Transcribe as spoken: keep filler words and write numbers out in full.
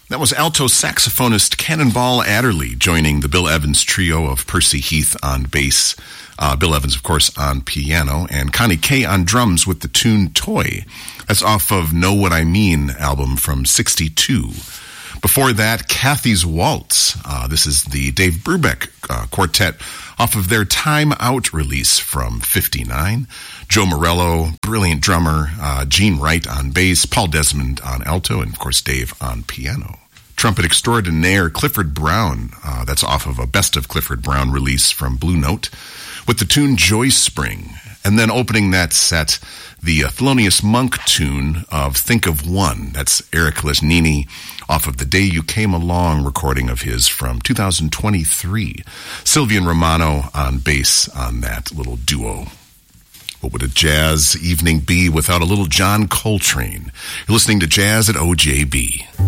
That was alto saxophonist Cannonball Adderley joining the Bill Evans trio of Percy Heath on bass, uh, Bill Evans, of course, on piano, and Connie Kay on drums with the tune Toy. That's off of Know What I Mean album from sixty-two. Before that, Kathy's Waltz. Uh, this is the Dave Brubeck uh, quartet off of their Time Out release from fifty-nine. Joe Morello, brilliant drummer, uh, Gene Wright on bass, Paul Desmond on alto, and of course Dave on piano. Trumpet extraordinaire Clifford Brown, uh, that's off of a Best of Clifford Brown release from Blue Note, with the tune Joy Spring. And then opening that set, the uh, Thelonious Monk tune of Think of One. That's Eric Lesnini off of The Day You Came Along recording of his from two thousand twenty-three. Sylvian Romano on bass on that little duo. What would a jazz evening be without a little John Coltrane? You're listening to Jazz at O J B.